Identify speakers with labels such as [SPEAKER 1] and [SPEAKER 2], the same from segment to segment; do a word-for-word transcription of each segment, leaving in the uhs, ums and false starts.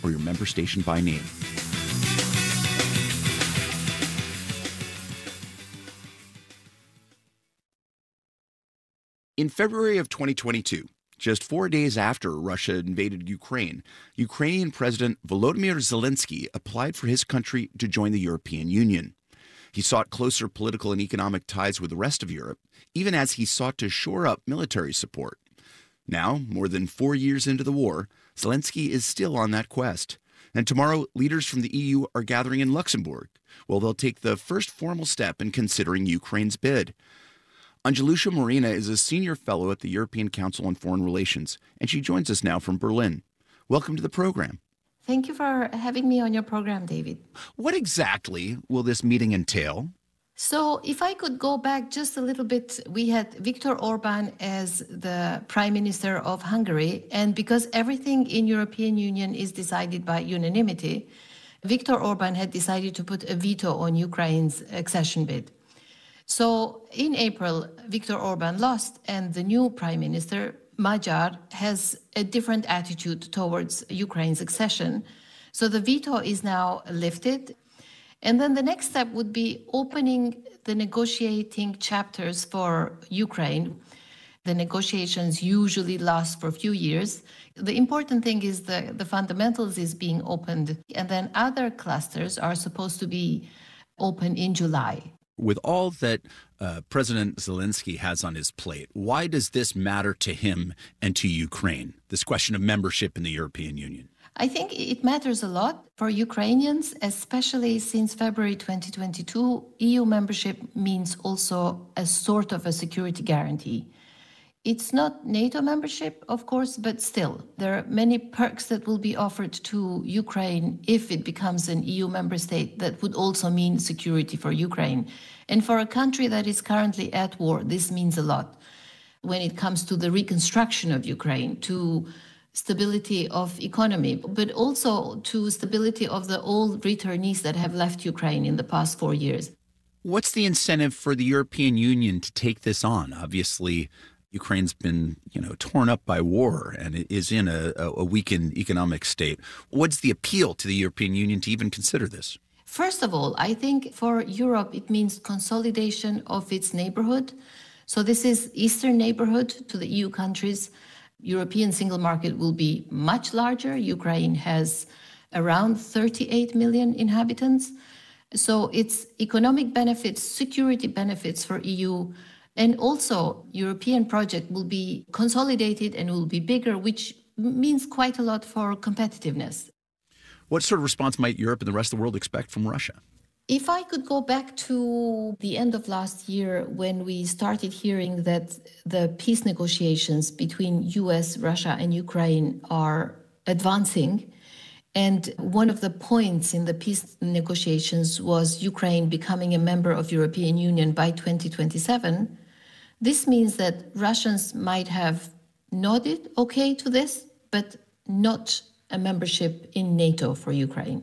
[SPEAKER 1] or your member station by name. In February of twenty twenty-two, just four days after Russia invaded Ukraine, Ukrainian President Volodymyr Zelensky applied for his country to join the European Union. He sought closer political and economic ties with the rest of Europe, even as he sought to shore up military support. Now, more than four years into the war, Zelensky is still on that quest. And tomorrow, leaders from the E U are gathering in Luxembourg, where they'll take the first formal step in considering Ukraine's bid. Angelusha Morina is a senior fellow at the European Council on Foreign Relations, and she joins us now from Berlin. Welcome to the program.
[SPEAKER 2] Thank you for having me on your program, David.
[SPEAKER 1] What exactly will this meeting entail?
[SPEAKER 2] So if I could go back just a little bit, we had Viktor Orban as the Prime Minister of Hungary, and because everything in European Union is decided by unanimity, Viktor Orban had decided to put a veto on Ukraine's accession bid. So in April, Viktor Orban lost, and the new Prime Minister, Magyar, has a different attitude towards Ukraine's accession. So the veto is now lifted. And then the next step would be opening the negotiating chapters for Ukraine. The negotiations usually last for a few years. The important thing is the, the fundamentals is being opened, and then other clusters are supposed to be open in July.
[SPEAKER 1] With all that uh, President Zelensky has on his plate, why does this matter to him and to Ukraine, this question of membership in the European Union?
[SPEAKER 2] I think it matters a lot for Ukrainians, especially since February twenty twenty-two. E U membership means also a sort of a security guarantee. It's not NATO membership, of course, but still, there are many perks that will be offered to Ukraine if it becomes an E U member state that would also mean security for Ukraine. And for a country that is currently at war, this means a lot when it comes to the reconstruction of Ukraine, to stability of economy, but also to stability of the old returnees that have left Ukraine in the past four years.
[SPEAKER 1] What's the incentive for the European Union to take this on? Obviously, Ukraine's been, you know, torn up by war and it is in a, a weakened economic state. What's the appeal to the European Union to even consider this?
[SPEAKER 2] First of all, I think for Europe, it means consolidation of its neighborhood. So this is Eastern neighborhood to the E U countries. European single market will be much larger. Ukraine has around thirty-eight million inhabitants. So it's economic benefits, security benefits for E U. And also, European project will be consolidated and will be bigger, which means quite a lot for competitiveness.
[SPEAKER 1] What sort of response might Europe and the rest of the world expect from Russia?
[SPEAKER 2] If I could go back to the end of last year when we started hearing that the peace negotiations between U S, Russia, and Ukraine are advancing, and one of the points in the peace negotiations was Ukraine becoming a member of European Union by twenty twenty-seven, this means that Russians might have nodded okay to this, but not a membership in NATO for Ukraine.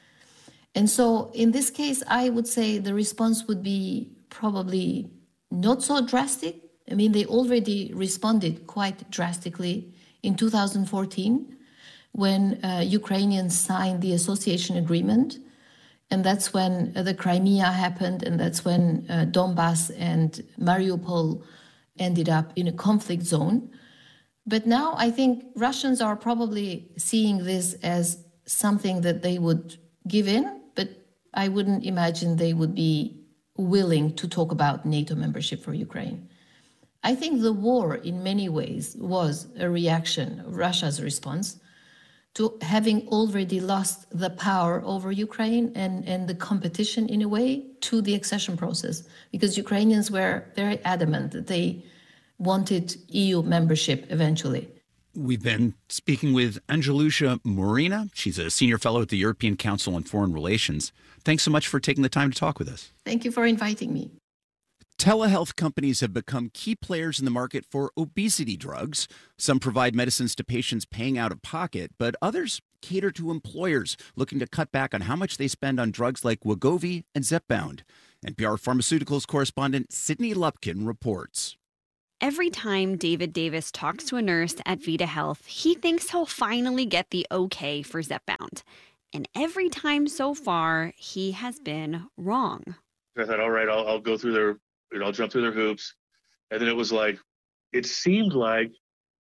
[SPEAKER 2] And so in this case, I would say the response would be probably not so drastic. I mean, they already responded quite drastically in two thousand fourteen when uh, Ukrainians signed the association agreement. And that's when uh, the Crimea happened, and that's when uh, Donbass and Mariupol ended up in a conflict zone. But now I think Russians are probably seeing this as something that they would give in, but I wouldn't imagine they would be willing to talk about NATO membership for Ukraine. I think the war in many ways was a reaction, Russia's response, to having already lost the power over Ukraine and, and the competition in a way to the accession process, because Ukrainians were very adamant that they wanted E U membership eventually.
[SPEAKER 1] We've been speaking with Angelusha Morina. She's a senior fellow at the European Council on Foreign Relations. Thanks so much for taking the time to talk with us.
[SPEAKER 2] Thank you for inviting me.
[SPEAKER 1] Telehealth companies have become key players in the market for obesity drugs. Some provide medicines to patients paying out of pocket, but others cater to employers looking to cut back on how much they spend on drugs like Wegovy and Zepbound. N P R Pharmaceuticals correspondent Sydney Lupkin reports.
[SPEAKER 3] Every time David Davis talks to a nurse at Vita Health, he thinks he'll finally get the okay for Zepbound. And every time so far, he has been wrong.
[SPEAKER 4] I thought, all right, I'll, I'll go through their, you know, I'll jump through their hoops. And then it was like, it seemed like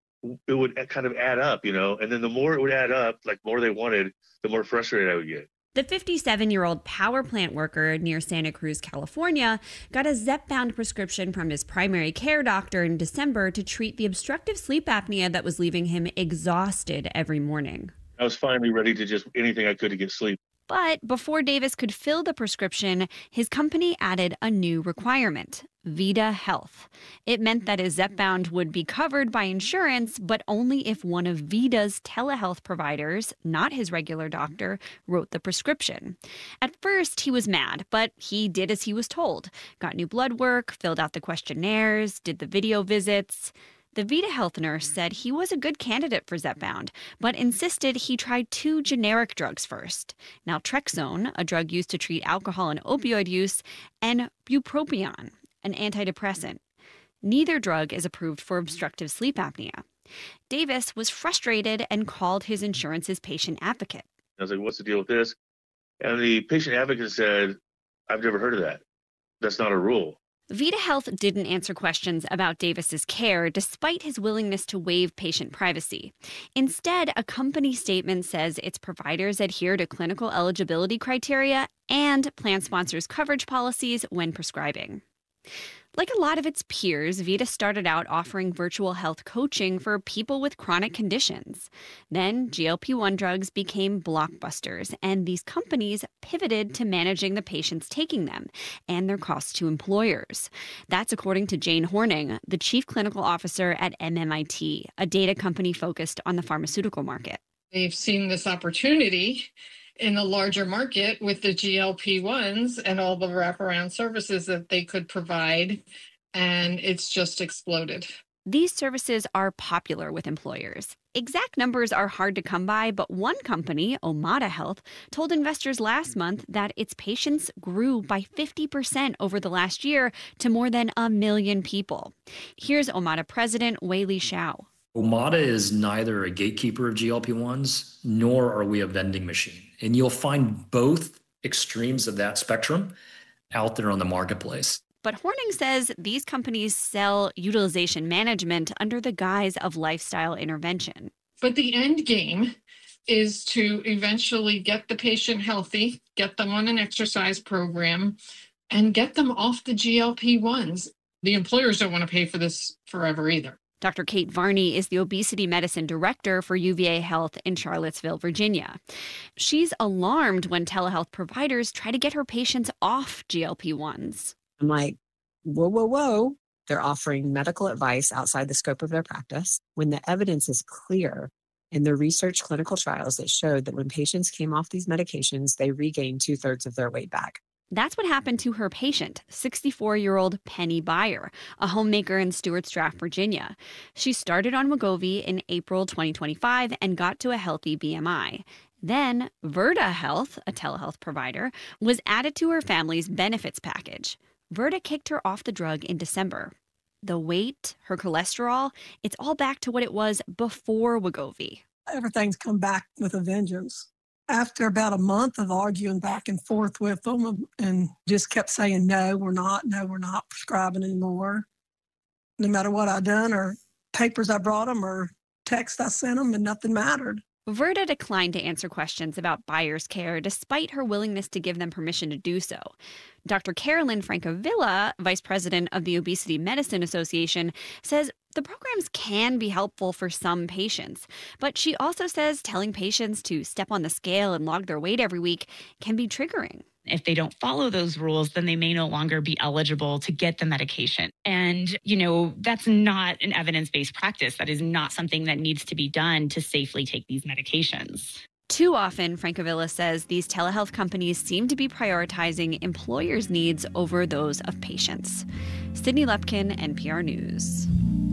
[SPEAKER 4] it would kind of add up, you know, and then the more it would add up, like more they wanted, the more frustrated I would get.
[SPEAKER 3] The fifty-seven-year-old power plant worker near Santa Cruz, California, got a Zepbound prescription from his primary care doctor in December to treat the obstructive sleep apnea that was leaving him exhausted every morning.
[SPEAKER 4] I was finally ready to just anything I could to get sleep.
[SPEAKER 3] But before Davis could fill the prescription, his company added a new requirement, Vita Health. It meant that his Zepbound would be covered by insurance, but only if one of Vita's telehealth providers, not his regular doctor, wrote the prescription. At first, he was mad, but he did as he was told. Got new blood work, filled out the questionnaires, did the video visits. The Vita Health nurse said he was a good candidate for Zepbound, but insisted he tried two generic drugs first. Naltrexone, a drug used to treat alcohol and opioid use, and bupropion, an antidepressant. Neither drug is approved for obstructive sleep apnea. Davis was frustrated and called his insurance's patient advocate.
[SPEAKER 4] I was like, what's the deal with this? And the patient advocate said, I've never heard of that. That's not a rule.
[SPEAKER 3] Vita Health didn't answer questions about Davis's care despite his willingness to waive patient privacy. Instead, a company statement says its providers adhere to clinical eligibility criteria and plan sponsors' coverage policies when prescribing. Like a lot of its peers, Vita started out offering virtual health coaching for people with chronic conditions. Then G L P one drugs became blockbusters, and these companies pivoted to managing the patients taking them and their costs to employers. That's according to Jane Horning, the chief clinical officer at M M I T, a data company focused on the pharmaceutical market.
[SPEAKER 5] They've seen this opportunity in a larger market with the G L P ones and all the wraparound services that they could provide, and it's just exploded.
[SPEAKER 3] These services are popular with employers. Exact numbers are hard to come by, but one company, Omada Health, told investors last month that its patients grew by fifty percent over the last year to more than a million people. Here's Omada president Wei-Li Shao.
[SPEAKER 6] Omada is neither a gatekeeper of G L P ones, nor are we a vending machine. And you'll find both extremes of that spectrum out there on the marketplace.
[SPEAKER 3] But Horning says these companies sell utilization management under the guise of lifestyle intervention.
[SPEAKER 5] But the end game is to eventually get the patient healthy, get them on an exercise program, and get them off the G L P ones. The employers don't want to pay for this forever either.
[SPEAKER 3] Doctor Kate Varney is the obesity medicine director for U V A Health in Charlottesville, Virginia. She's alarmed when telehealth providers try to get her patients off G L P ones.
[SPEAKER 7] I'm like, whoa, whoa, whoa. They're offering medical advice outside the scope of their practice when the evidence is clear in the research clinical trials that showed that when patients came off these medications, they regained two-thirds of their weight back.
[SPEAKER 3] That's what happened to her patient, sixty-four-year-old Penny Beyer, a homemaker in Stewart's Draft, Virginia. She started on Wegovy in April twenty twenty-five and got to a healthy B M I. Then Virta Health, a telehealth provider, was added to her family's benefits package. Virta kicked her off the drug in December. The weight, her cholesterol, it's all back to what it was before Wegovy.
[SPEAKER 8] Everything's come back with a vengeance. After about a month of arguing back and forth with them and just kept saying, no, we're not, no, we're not prescribing anymore. No matter what I done or papers I brought them or text I sent them, and nothing mattered.
[SPEAKER 3] Virta declined to answer questions about Beyer's care despite her willingness to give them permission to do so. Doctor Carolyn Francavilla, vice president of the Obesity Medicine Association, says the programs can be helpful for some patients, but she also says telling patients to step on the scale and log their weight every week can be triggering.
[SPEAKER 9] If they don't follow those rules, then they may no longer be eligible to get the medication. And, you know, that's not an evidence-based practice. That is not something that needs to be done to safely take these medications.
[SPEAKER 3] Too often, Francavilla says these telehealth companies seem to be prioritizing employers' needs over those of patients. Sydney Lepkin, N P R News.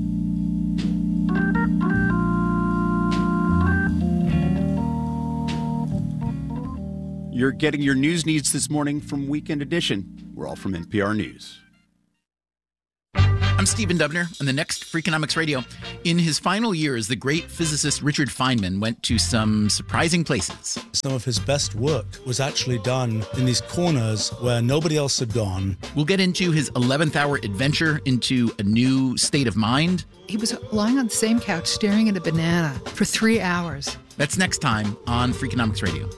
[SPEAKER 1] You're getting your news needs this morning from Weekend Edition. We're all from N P R News.
[SPEAKER 10] I'm Stephen Dubner, and the next Freakonomics Radio. In his final years, the great physicist Richard Feynman went to some surprising places.
[SPEAKER 11] Some of his best work was actually done in these corners where nobody else had gone.
[SPEAKER 10] We'll get into his eleventh hour adventure into a new state of mind.
[SPEAKER 12] He was lying on the same couch staring at a banana for three hours.
[SPEAKER 10] That's next time on Freakonomics Radio.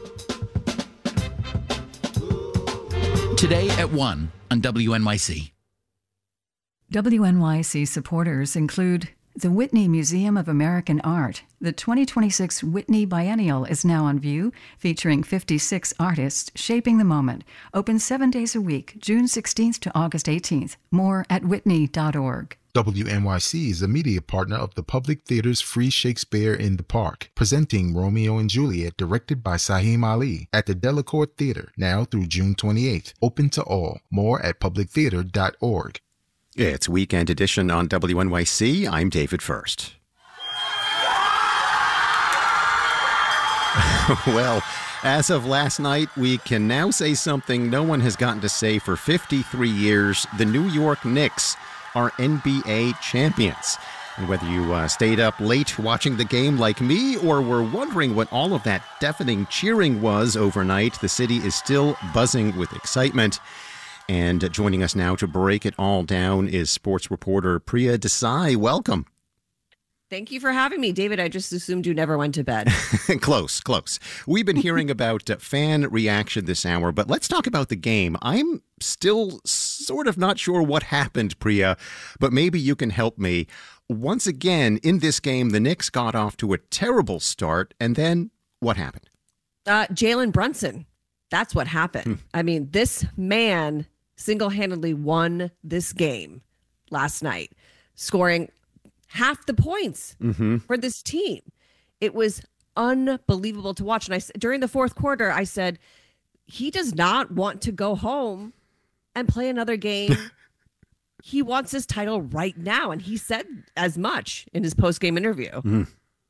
[SPEAKER 10] Today at one on W N Y C.
[SPEAKER 13] W N Y C supporters include the Whitney Museum of American Art. The twenty twenty-six Whitney Biennial is now on view, featuring fifty-six artists shaping the moment. Open seven days a week, June sixteenth to August eighteenth. More at whitney dot org.
[SPEAKER 14] W N Y C is a media partner of the Public Theater's Free Shakespeare in the Park, presenting Romeo and Juliet, directed by Saheem Ali, at the Delacorte Theater, now through June twenty-eighth. Open to all. More at public theater dot org.
[SPEAKER 15] It's Weekend Edition on W N Y C. I'm David First. Well, as of last night, we can now say something no one has gotten to say for fifty-three years. The New York Knicks are N B A champions. And whether you uh, stayed up late watching the game like me or were wondering what all of that deafening cheering was overnight, the city is still buzzing with excitement. And joining us now to break it all down is sports reporter Priya Desai. Welcome.
[SPEAKER 16] Thank you for having me, David. I just assumed you never went to bed.
[SPEAKER 15] Close, close. We've been hearing about uh, fan reaction this hour, but let's talk about the game. I'm still sort of not sure what happened, Priya, but maybe you can help me. Once again, in this game, the Knicks got off to a terrible start, and then what happened?
[SPEAKER 16] Uh, Jalen Brunson. That's what happened. Hmm. I mean, this man single-handedly won this game last night, scoring half the points mm-hmm. for this team. It was unbelievable to watch. And I, during the fourth quarter, I said, he does not want to go home and play another game. He wants his title right now. And he said as much in his post-game interview.
[SPEAKER 15] Mm.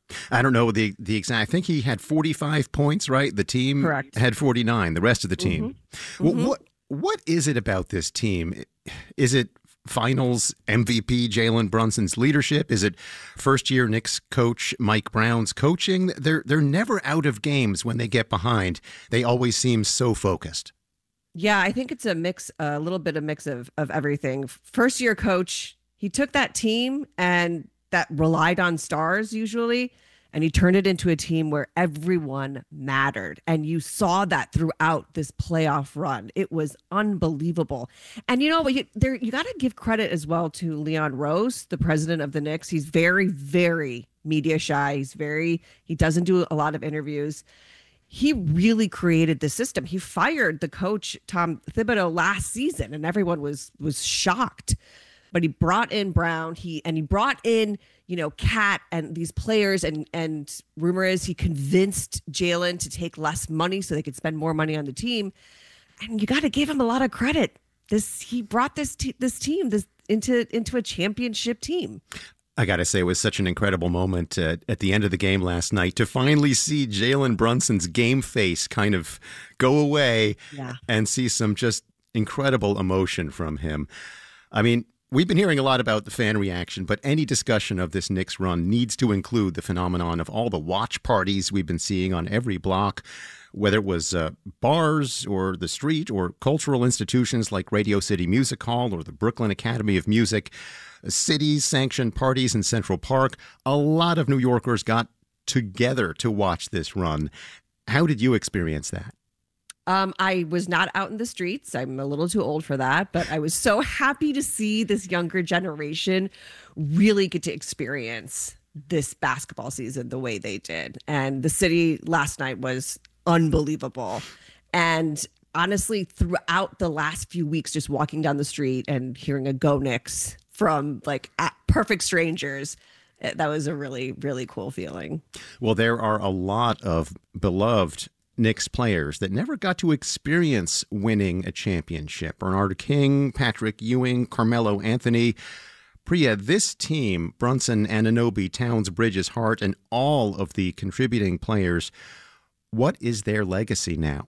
[SPEAKER 15] I don't know the the exact. I think he had forty-five points, right? The team
[SPEAKER 16] Correct.
[SPEAKER 15] had forty-nine, the rest of the team. Mm-hmm. Well, mm-hmm. What What is it about this team? Is it Finals M V P Jalen Brunson's leadership? Is it first-year Knicks coach Mike Brown's coaching? They're they're never out of games when they get behind. They always seem so focused.
[SPEAKER 16] Yeah, I think it's a mix, a little bit of mix of of everything. First-year coach, he took that team and that relied on stars usually, and he turned it into a team where everyone mattered. And you saw that throughout this playoff run. It was unbelievable. And you know what? You, there, you got to give credit as well to Leon Rose, the president of the Knicks. He's very, very media shy. He's very, he doesn't do a lot of interviews. He really created the system. He fired the coach, Tom Thibodeau, last season, and everyone was was shocked. But he brought in Brown, he and he brought in, you know, Cat and these players, and and rumor is he convinced Jalen to take less money so they could spend more money on the team. And you got to give him a lot of credit. This he brought this te- this team this into into a championship team.
[SPEAKER 15] I got to say, it was such an incredible moment uh, at the end of the game last night to finally see Jalen Brunson's game face kind of go away
[SPEAKER 16] yeah.
[SPEAKER 15] and see some just incredible emotion from him. I mean, we've been hearing a lot about the fan reaction, but any discussion of this Knicks run needs to include the phenomenon of all the watch parties we've been seeing on every block, whether it was uh, bars or the street or cultural institutions like Radio City Music Hall or the Brooklyn Academy of Music. Cities sanctioned parties in Central Park. A lot of New Yorkers got together to watch this run. How did you experience that?
[SPEAKER 16] Um, I was not out in the streets. I'm a little too old for that, but I was so happy to see this younger generation really get to experience this basketball season the way they did. And the city last night was unbelievable. And honestly, throughout the last few weeks, just walking down the street and hearing a Go Knicks from like perfect strangers, that was a really, really cool feeling.
[SPEAKER 15] Well, there are a lot of beloved Knicks players that never got to experience winning a championship. Bernard King, Patrick Ewing, Carmelo Anthony. Priya, this team, Brunson, Anunoby, Towns, Bridges, Hart, and all of the contributing players, what is their legacy now?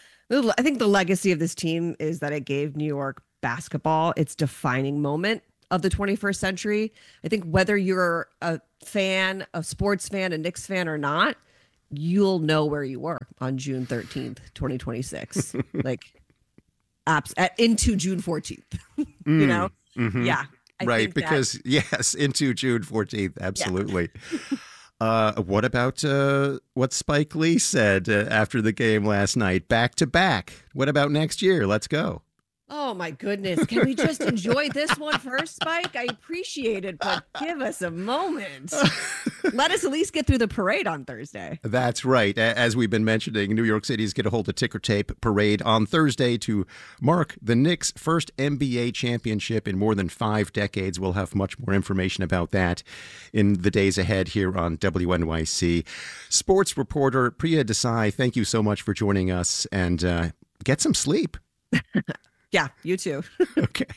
[SPEAKER 16] I think the legacy of this team is that it gave New York basketball its defining moment of the twenty-first century. I think whether you're a fan, a sports fan, a Knicks fan or not, you'll know where you were on June thirteenth, twenty twenty-six. Like apps at, into June fourteenth, you
[SPEAKER 15] Mm,
[SPEAKER 16] know?
[SPEAKER 15] mhm.
[SPEAKER 16] Yeah. I
[SPEAKER 15] right,
[SPEAKER 16] think that-
[SPEAKER 15] because yes, into June fourteenth, absolutely.
[SPEAKER 16] Yeah.
[SPEAKER 15] uh, what about uh, what Spike Lee said uh, after the game last night? Back to back. What about next year? Let's go.
[SPEAKER 16] Oh my goodness. Can we just enjoy this one first, Spike? I appreciate it, but give us a moment. Let us at least get through the parade on Thursday.
[SPEAKER 15] That's right. A- As we've been mentioning, New York City's Get a Hold of Ticker Tape parade on Thursday to mark the Knicks' first N B A championship in more than five decades. We'll have much more information about that in the days ahead here on W N Y C. Sports reporter Priya Desai, thank you so much for joining us, and uh, get some sleep.
[SPEAKER 16] Yeah, you too.
[SPEAKER 15] Okay.